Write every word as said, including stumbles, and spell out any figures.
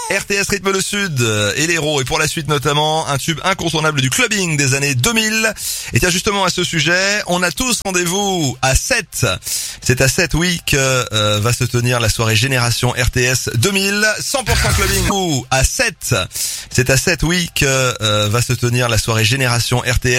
R T S rythme le sud et l'héros, et pour la suite notamment un tube incontournable du clubbing des années deux mille. Et tiens, justement à ce sujet, on a tous rendez-vous à sept. C'est à sept, oui, que euh, va se tenir la soirée Génération R T S deux mille, cent pour cent clubbing. Ou à sept. C'est à sept, oui, que euh, va se tenir la soirée Génération R T S.